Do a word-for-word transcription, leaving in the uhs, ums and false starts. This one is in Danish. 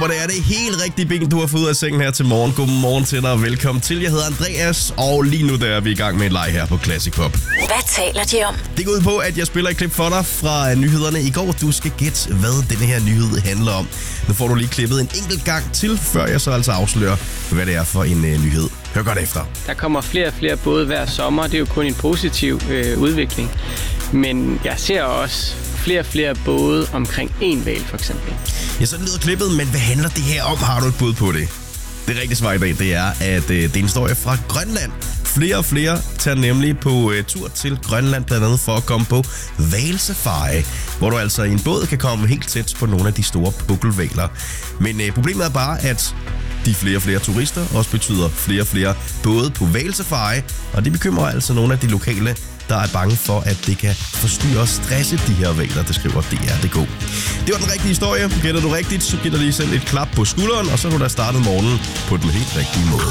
håber, det er det helt rigtige ben, du har fået ud af sengen her til morgen. Godmorgen til dig og velkommen til. Jeg hedder Andreas, og lige nu der er vi i gang med en leg her på Classic Pop. Hvad taler de om? Det går ud på, at jeg spiller et klip for dig fra nyhederne i går. Du skal gætte, hvad denne her nyhed handler om. Nu får du lige klippet en enkelt gang til, før jeg så altså afslører, hvad det er for en uh, nyhed. Hør godt efter. Der kommer flere og flere både hver sommer. Det er jo kun en positiv øh, udvikling. Men jeg ser også flere og flere både omkring en hval for eksempel. Ja, sådan lyder klippet, men hvad handler det her om? Har du et bud på det? Det rigtige svar i dag, det er, at øh, det er en historie fra Grønland. Flere og flere tager nemlig på øh, tur til Grønland, blandt andet for at komme på hvalsafari, hvor du altså i en båd kan komme helt tæt på nogle af de store pukkelhvaler. Men øh, problemet er bare, at de flere og flere turister også betyder flere og flere både på hvalsafari, og det bekymrer altså nogle af de lokale, der er bange for, at det kan forstyrre og stresse de her hvaler, det skriver D R punktum d k. Det var den rigtige historie. Gætter du rigtigt, så giver du lige selv et klap på skulderen, og så har du da startet morgenen på den helt rigtige måde.